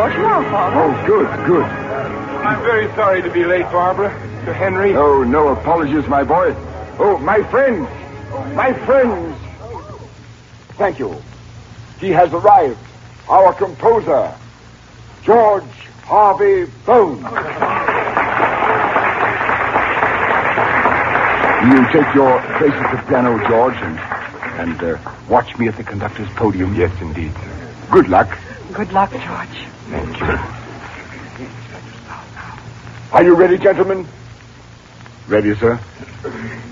George now, Father. Oh, good. I'm very sorry to be late, Barbara. Sir Henry. Oh, no apologies, my boy. Oh, my friends. Thank you. He has arrived. Our composer, George Harvey Bones. You take your place at the piano, George, and watch me at the conductor's podium. Yes, indeed, sir. Good luck. Good luck, George. Thank you. Are you ready, gentlemen? Ready, sir.